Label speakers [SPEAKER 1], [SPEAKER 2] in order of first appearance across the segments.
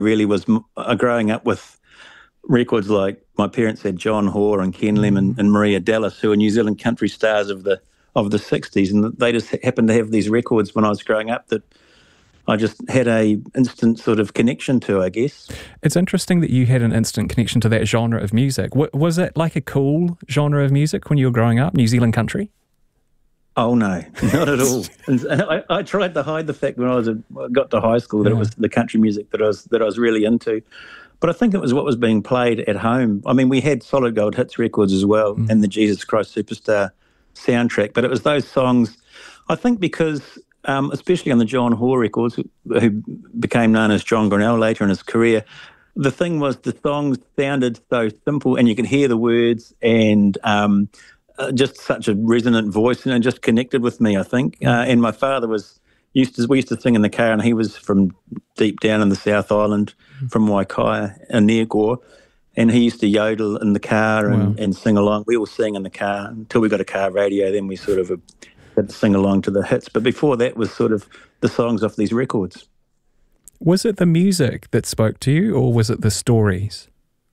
[SPEAKER 1] really was growing up with records like my parents had John Hoare and Ken Lemon and Maria Dallas, who are New Zealand country stars of the 60s, and they just happened to have these records when I was growing up that I just had a instant sort of connection to, I guess.
[SPEAKER 2] It's interesting that you had an instant connection to that genre of music. Was it like a cool genre of music when you were growing up, New Zealand country?
[SPEAKER 1] Oh no, not at all. And I tried to hide the fact when I got to high school that it was the country music that I was really into. But I think it was what was being played at home. I mean, we had Solid Gold Hits records as well, and the Jesus Christ Superstar soundtrack. But it was those songs, I think, because especially on the John Hoare records, who became known as John Grinnell later in his career, the thing was the songs sounded so simple, and you could hear the words, and just such a resonant voice, and it just connected with me, I think. And my father we used to sing in the car, and he was from deep down in the South Island, from Waikaia and near Gore, and he used to yodel in the car and sing along. We all sang in the car until we got a car radio, then we sort of had to sing along to the hits. But before that was sort of the songs off these records.
[SPEAKER 2] Was it the music that spoke to you, or was it the stories?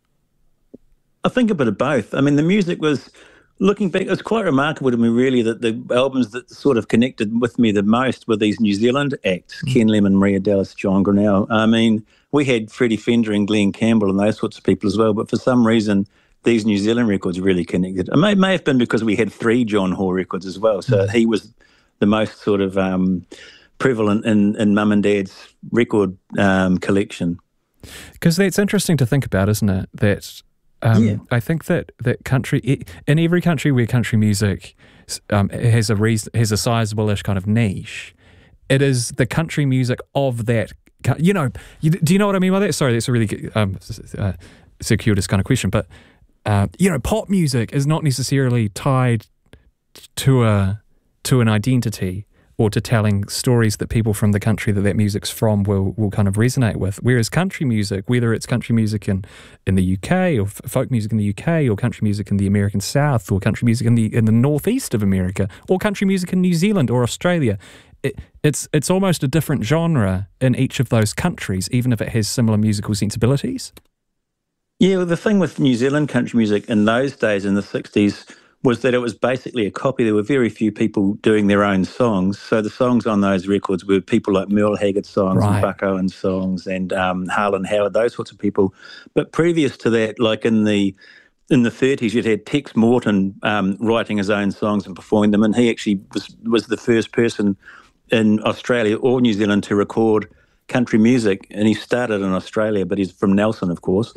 [SPEAKER 1] I think a bit of both. I mean, the music was... Looking back, it was quite remarkable to me, really, that the albums that sort of connected with me the most were these New Zealand acts, Ken Lemon, Maria Dallas, John Grinnell. I mean, we had Freddie Fender and Glenn Campbell and those sorts of people as well, but for some reason, these New Zealand records really connected. It may have been because we had 3 John Hoare records as well, so he was the most sort of prevalent in Mum and Dad's record collection.
[SPEAKER 2] Because that's interesting to think about, isn't it? That... I think that country, in every country where country music has a sizable-ish kind of niche, it is the country music of that. Do you know what I mean by that? Sorry, that's a really circuitous kind of question, but pop music is not necessarily tied to an identity or to telling stories that people from the country that music's from will kind of resonate with. Whereas country music, whether it's country music in the UK or folk music in the UK or country music in the American South or country music in the northeast of America or country music in New Zealand or Australia, it's almost a different genre in each of those countries, even if it has similar musical sensibilities.
[SPEAKER 1] Yeah, well, the thing with New Zealand country music in those days, in the 60s, was that it was basically a copy. There were very few people doing their own songs. So the songs on those records were people like Merle Haggard songs and Buck Owens songs and Harlan Howard, those sorts of people. But previous to that, like in the 30s, you'd had Tex Morton writing his own songs and performing them, and he actually was the first person in Australia or New Zealand to record country music, and he started in Australia, but he's from Nelson, of course.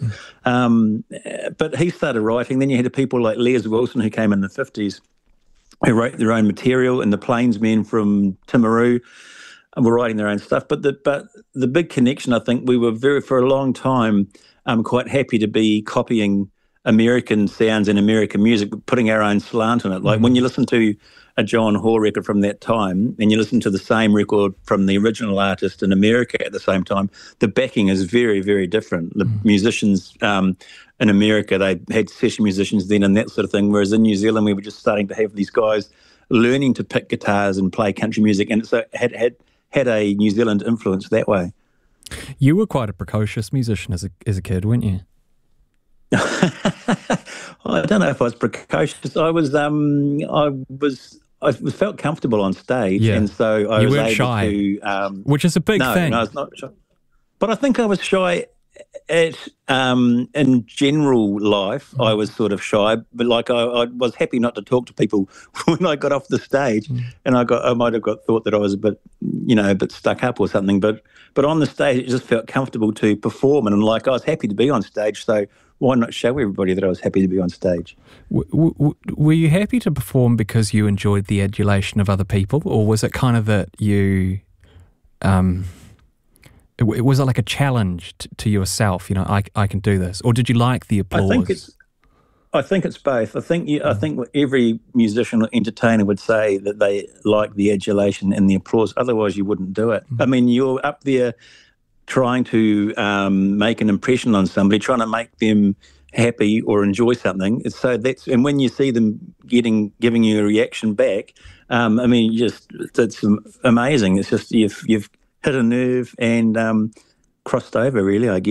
[SPEAKER 1] But he started writing. Then you had people like Les Wilson, who came in the 50s, who wrote their own material, and the Plainsmen from Timaru were writing their own stuff. But the big connection, I think, we were for a long time quite happy to be copying American sounds and American music, putting our own slant on it. Like when you listen to a John Hoare record from that time and you listen to the same record from the original artist in America at the same time, the backing is very, very different. The musicians in America, they had session musicians then and that sort of thing, whereas in New Zealand we were just starting to have these guys learning to pick guitars and play country music, and so it had a New Zealand influence that way.
[SPEAKER 2] You were quite a precocious musician as a kid, weren't you?
[SPEAKER 1] I don't know if I was precocious. I felt comfortable on stage, and so I was able
[SPEAKER 2] shy,
[SPEAKER 1] to...
[SPEAKER 2] which is a big thing.
[SPEAKER 1] No, I was not shy. But I think I was shy in general life. I was sort of shy, but like I was happy not to talk to people when I got off the stage, and I might have got thought that I was a bit stuck up or something. But on the stage, it just felt comfortable to perform, and like I was happy to be on stage, so why not show everybody that I was happy to be on stage?
[SPEAKER 2] Were you happy to perform because you enjoyed the adulation of other people, or was it kind of that you... was it like a challenge to yourself? I can do this, or did you like the applause?
[SPEAKER 1] I think it's both. I think every musician or entertainer would say that they like the adulation and the applause. Otherwise, you wouldn't do it. I mean, you're up there trying to make an impression on somebody, trying to make them happy or enjoy something. And when you see them giving you a reaction back, I mean, it's amazing. It's just you've hit a nerve, and crossed over, really, I guess.